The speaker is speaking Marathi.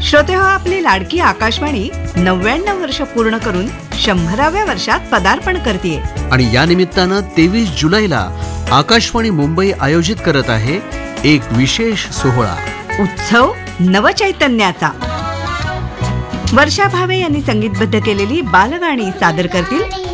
श्रोते हो, आपली लाडकी आकाशवाणी 99 वर्ष पूर्ण करून 100व्या वर्षात पदार्पण करतेय. आणि या निमित्तानं 23 जुलैला आकाशवाणी मुंबई आयोजित करत आहे एक विशेष सोहळा, उत्सव नवचैतन्याचा. वर्षा भावे यांनी संगीतबद्ध केलेली बालगाणी सादर करतील